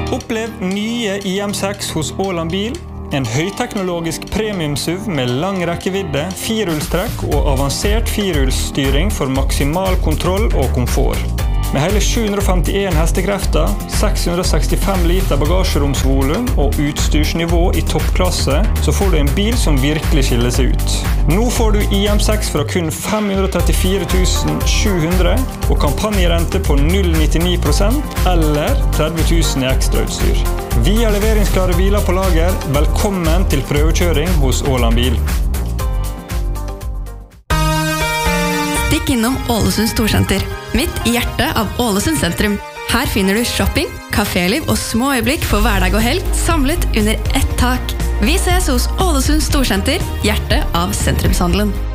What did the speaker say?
Opplev nye IM6 hos Åland Bil. En høyteknologisk premium-SUV med lang rekkevidde, firehjulstrekk og avansert firehjulsstyring for maksimal kontroll og komfort. Med hele 751 hestekrefter, 665 liter bagasjeromsvolum og utstyrsnivå i toppklasse, så får du en bil som virkelig skiller seg ut. Nå får du IM6 fra kun 534 700 og kampanjerente på 0,99% eller 30 000 i ekstrautstyr. Vi har leveringsklare biler på lager. Velkommen til prøvekjøring hos Åland Bil. Stikk innom Ålesund Storsenter, midt i hjertet av Ålesund sentrum. Her finner du shopping, kaféliv og små øyeblikk for hverdag og helg, samlet under ett tak. Vi ses hos Ålesund Storsenter, hjertet av sentrumshandelen.